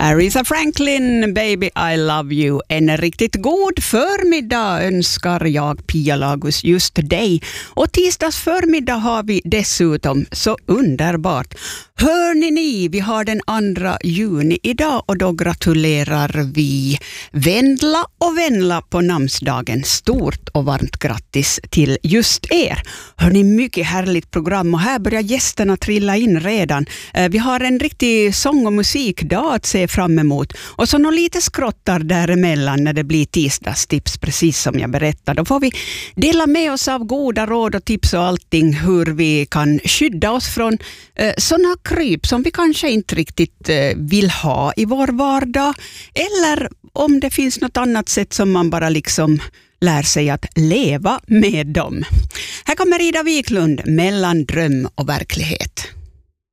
Aretha Franklin, Baby I Love You. En riktigt god förmiddag önskar jag, Pia Lagus, just dig. Och tisdags förmiddag har vi dessutom, så underbart. Hörni ni, vi har den 2 juni idag och då gratulerar vi Vendla och Venla på namnsdagen. Stort och varmt grattis till just er. Hörni, mycket härligt program och här börjar gästerna trilla in redan. Vi har en riktig sång- och musikdag att se fram emot. Och så några lite skrottar däremellan när det blir tisdagstips, precis som jag berättade. Då får vi dela med oss av goda råd och tips och allting hur vi kan skydda oss från sådana kryp som vi kanske inte riktigt vill ha i vår vardag. Eller om det finns något annat sätt som man bara liksom lär sig att leva med dem. Här kommer Ida Wiklund, Mellan dröm och verklighet.